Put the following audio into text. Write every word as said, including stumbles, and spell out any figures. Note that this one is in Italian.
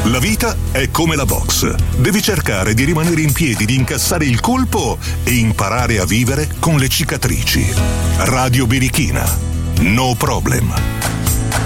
La vita è come la box. Devi cercare di rimanere in piedi, di incassare il colpo e imparare a vivere con le cicatrici. Radio Birichina. No problem.